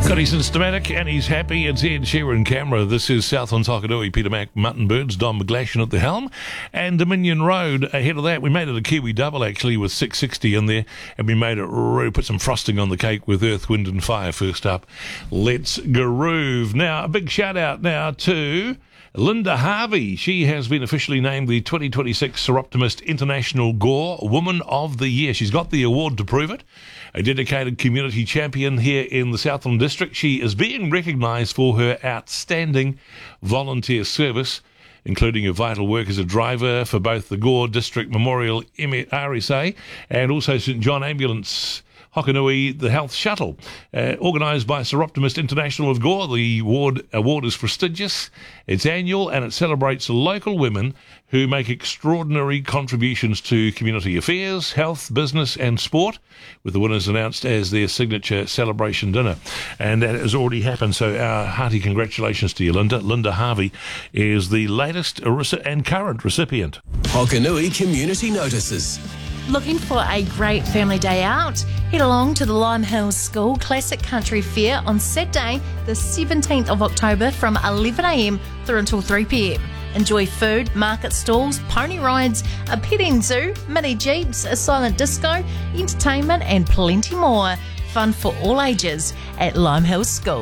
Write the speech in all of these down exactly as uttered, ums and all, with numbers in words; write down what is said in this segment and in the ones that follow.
Got his Instamatic and he's happy. It's Ed Sheeran camera. This is Southland's Hokanui, Peter Mac, Mutton Birds, Don McGlashan at the helm, and Dominion Road ahead of that. We made it a Kiwi double actually with six sixty in there, and we made it really put some frosting on the cake with Earth, Wind and Fire. First up, let's groove. Now, a big shout out now to Linda Harvey. She has been officially named the twenty twenty-six Soroptimist International Gore Woman of the Year. She's got the award to prove it. A dedicated community champion here in the Southland District. She is being recognised for her outstanding volunteer service, including her vital work as a driver for both the Gore District Memorial R S A and also St John Ambulance Hokanui, the Health Shuttle. Uh, organised by Soroptimist International of Gore, the award, award is prestigious, it's annual, and it celebrates local women who make extraordinary contributions to community affairs, health, business and sport, with the winners announced as their signature celebration dinner. And that has already happened, so our hearty congratulations to you, Linda. Linda Harvey is the latest and current recipient. Hokanui Community Notices. Looking for a great family day out? Head along to the Lime Hills School Classic Country Fair on Saturday, the seventeenth of October from eleven a m through until three p m. Enjoy food, market stalls, pony rides, a petting zoo, mini jeeps, a silent disco, entertainment and plenty more. Fun for all ages at Lime Hills School.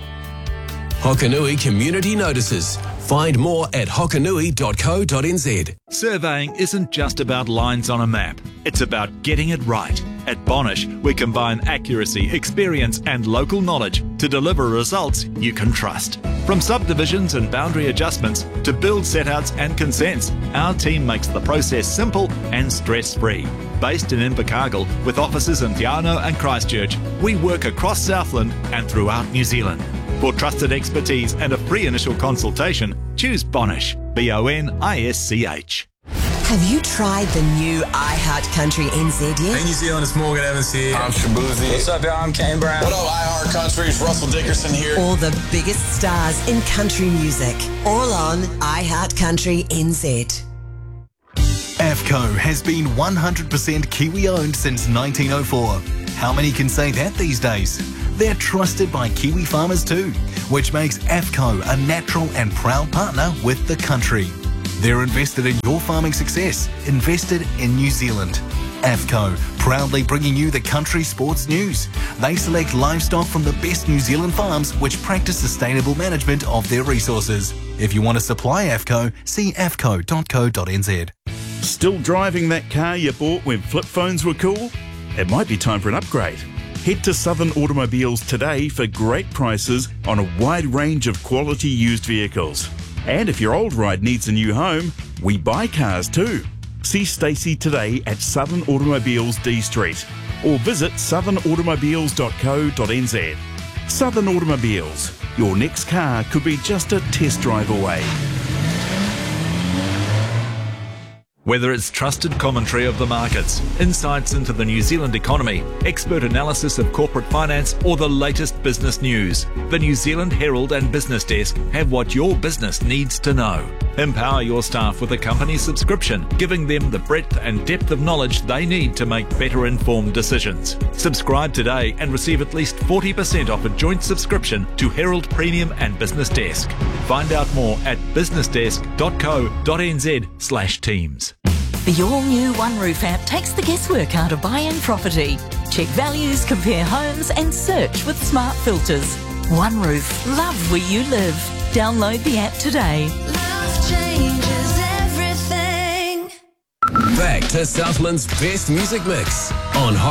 Hokanui Community Notices. Find more at hokanui dot co dot n z. Surveying isn't just about lines on a map. It's about getting it right. At Bonish, we combine accuracy, experience and local knowledge to deliver results you can trust. From subdivisions and boundary adjustments to build setouts and consents, our team makes the process simple and stress-free. Based in Invercargill with offices in Te Anau and Christchurch, we work across Southland and throughout New Zealand. For trusted expertise and a free initial consultation, choose Bonish, B O N I S C H. Have you tried the new iHeart Country N Z yet? Hey New Zealand, it's Morgan Evans here. I'm Shabuzi. What's up, y'all? I'm Kane Brown. What up, iHeart Country? It's Russell Dickerson here. All the biggest stars in country music, all on iHeart Country N Z. AFCO has been one hundred percent Kiwi-owned since nineteen oh four. How many can say that these days? They're trusted by Kiwi farmers too, which makes AFCO a natural and proud partner with the country. They're invested in your farming success, invested in New Zealand. AFCO, proudly bringing you the country sports news. They select livestock from the best New Zealand farms which practice sustainable management of their resources. If you want to supply AFCO, see a f c o dot co dot n z. Still driving that car you bought when flip phones were cool? It might be time for an upgrade. Head to Southern Automobiles today for great prices on a wide range of quality used vehicles. And if your old ride needs a new home, we buy cars too. See Stacey today at Southern Automobiles D Street or visit southern automobiles dot co dot n z. Southern Automobiles, your next car could be just a test drive away. Whether it's trusted commentary of the markets, insights into the New Zealand economy, expert analysis of corporate finance, or the latest business news, the New Zealand Herald and Business Desk have what your business needs to know. Empower your staff with a company subscription, giving them the breadth and depth of knowledge they need to make better informed decisions. Subscribe today and receive at least forty percent off a joint subscription to Herald Premium and Business Desk. Find out more at business desk dot co dot n z slash teams. The all-new One Roof app takes the guesswork out of buying property. Check values, compare homes and search with smart filters. One Roof, love where you live. Download the app today. Love changes everything. Back to Southland's best music mix on